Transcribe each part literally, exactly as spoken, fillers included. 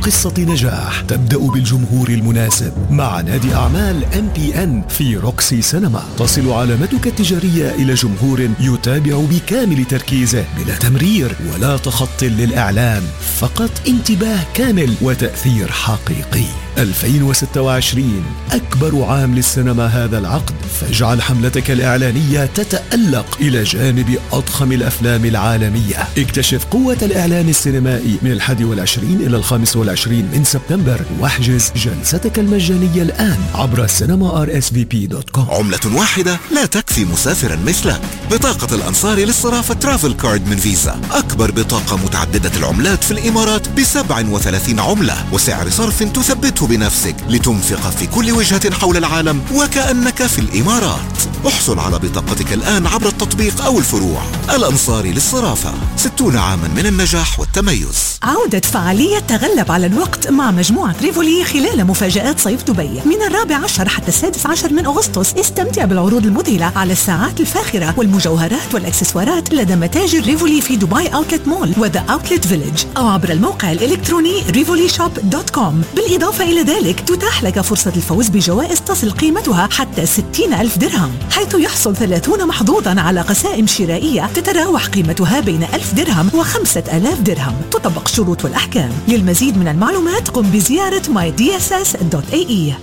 قصة نجاح تبدأ بالجمهور المناسب مع نادي أعمال إم بي إن في روكسي سينما. تصل علامتك التجارية إلى جمهور يتابع بكامل تركيزه بلا تمرير ولا تخط للإعلان، فقط انتباه كامل وتأثير حقيقي. ألفين وستة وعشرين أكبر عام للسينما هذا العقد، فاجعل حملتك الإعلانية تتألق إلى جانب أضخم الأفلام العالمية. اكتشف قوة الإعلان السينمائي من الحادي والعشرين إلى الخامس والعشرين من سبتمبر، واحجز جلستك المجانية الآن عبر سينما آر إس في بي دوت كوم. عملة واحدة لا تكفي مسافرا مثلك. بطاقة الأنصار للصرافة ترافل كارد من فيزا، أكبر بطاقة متعددة العملات في الإمارات بسبع وثلاثين عملة وسعر صرف تثبته بنفسك لتنفق في كل وجهة حول العالم وكأنك في الإمارات. احصل على بطاقتك الآن عبر التطبيق أو الفروع. الأنصاري للصرافة، ستون عاما من النجاح والتميز. عودة فعالية تغلب على الوقت مع مجموعة ريفولي خلال مفاجآت صيف دبي من الرابع عشر حتى السادس عشر من أغسطس. استمتع بالعروض المذهلة على الساعات الفاخرة والمجوهرات والأكسسوارات لدى متاجر ريفولي في دبي أوتلت مول وذا أوتلت فيليج أو عبر الموقع الإلكتروني ريفولي شوب دوت كوم. بالإضافة إلى ذلك تتاح لك فرصة الفوز بجوائز تصل قيمتها حتى ستين ألف درهم، حيث يحصل ثلاثون محظوظا على قسائم شرائية تتراوح قيمتها بين ألف درهم وخمسة آلاف درهم. تطبق الشروط والأحكام. للمزيد من المعلومات قم بزيارة ماي دي إس إس دوت إيه إي.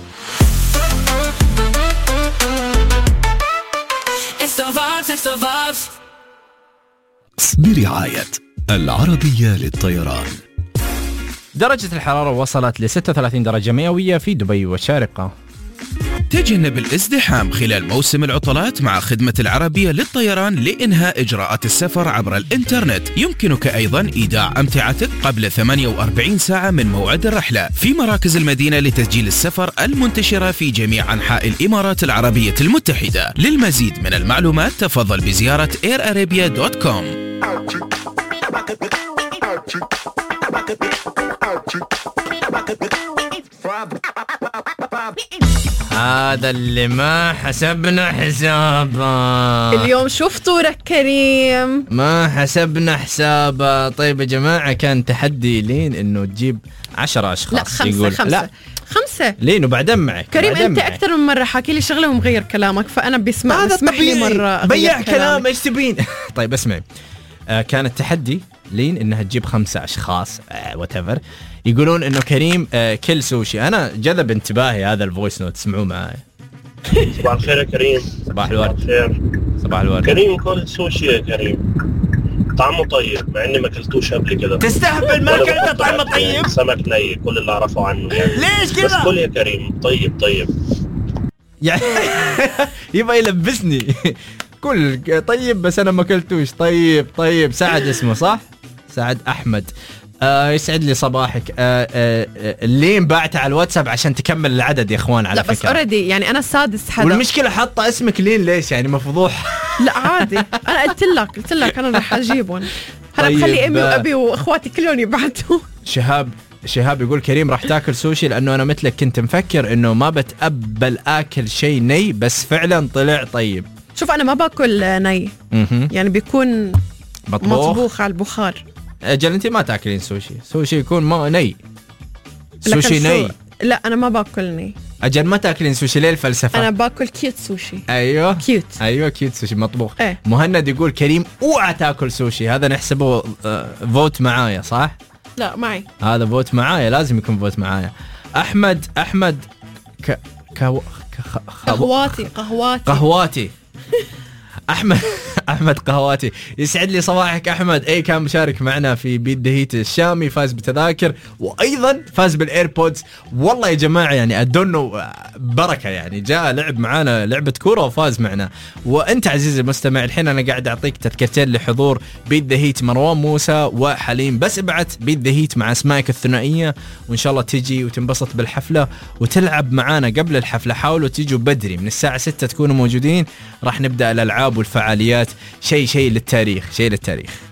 برعاية العربية للطيران. درجة الحرارة وصلت ل ستة وثلاثين درجة مئوية في دبي والشارقة. تجنب الازدحام خلال موسم العطلات مع خدمة العربية للطيران لإنهاء إجراءات السفر عبر الإنترنت. يمكنك أيضا إيداع أمتعتك قبل ثمانية وأربعين ساعة من موعد الرحلة في مراكز المدينة لتسجيل السفر المنتشرة في جميع أنحاء الإمارات العربية المتحدة. للمزيد من المعلومات تفضل بزيارة اير ارابيا دوت كوم. هذا اللي ما حسبنا حسابه اليوم. شفتوا لك كريم ما حسبنا حسابه. طيب يا جماعة، كان تحدي لين انه تجيب عشرة اشخاص. لا خمسة يقول خمسة لا خمسة لين وبعدين معك كريم. بعدين انت معك. اكثر من مرة حكي لي شغلة ومغير كلامك، فانا بسمع هذا بسمح لي طبيعي. مرة بيع كلام ايش تبين. طيب اسمعي، آه كان التحدي لين انها تجيب خمسة اشخاص آه واتيفر. يقولون انه كريم آه كل سوشي. انا جذب انتباهي هذا الفويس نوت، اسمعوه معاي. صباح الخير يا كريم. صباح الورد. الخير. صباح الورد. كريم كل سوشي يا كريم، طعمه طيب مع اني ما اكلتوش قبل كده. تستهبل، ما اكلته طعمه طيب. سمك ني كل اللي اعرفه عنه يعني. ليش كذا؟ بس كل يا كريم طيب طيب يعني يبغى يلبسني. كل طيب بس انا ما اكلتوش. طيب طيب. سعد اسمه صح؟ سعد احمد. آه يسعد لي صباحك. آه آه آه لين بعته على الواتساب عشان تكمل العدد يا اخوان. على لا فكرة بس اوريدي يعني انا السادس حدا. والمشكلة حاطة اسمك لين ليش يعني مفضوح. لا عادي، انا قلت لك قلت لك انا رح اجيبهم. انا طيب بخلي امي وابي واخواتي كلهم يبعتوا. شهاب شهاب يقول كريم راح تاكل سوشي لانه انا مثلك كنت مفكر انه ما بتقبل اكل شيء ني، بس فعلا طلع طيب. شوف انا ما باكل ني، يعني بيكون مطبوخ مطبوخ على البخار. اجل انت ما تاكلين سوشي. سوشي يكون ما ني. سوشي ني. لا انا ما باكل ني. اجل ما تاكلين سوشي. ليه الفلسفه؟ انا باكل كيوت سوشي. ايوه كيوت. ايوه كيوت سوشي مطبوخ. ايه؟ مهند يقول كريم اوعى تاكل سوشي. هذا نحسبه آه فوت معايا صح؟ لا معي. هذا فوت معايا، لازم يكون فوت معايا. احمد احمد ك كو... ك... قهواتي قهواتي قهواتي احمد احمد قهواتي. يسعد لي صباحك احمد. اي كان مشارك معنا في بيت دهيت الشامي، فاز بتذاكر وايضا فاز بالايربودز. والله يا جماعه يعني ادونو بركه، يعني جاء لعب معنا لعبه كوره وفاز معنا. وانت عزيزي المستمع الحين انا قاعد اعطيك تذكرتين لحضور بيت دهيت مروان موسى وحليم. بس ابعت بيت دهيت مع اسمائك الثنائيه وان شاء الله تجي وتنبسط بالحفله وتلعب معنا قبل الحفله. حاولوا تيجوا بدري من الساعه ستة تكونوا موجودين. راح نبدا الالعاب والفعاليات. شيء شيء للتاريخ، شيء للتاريخ.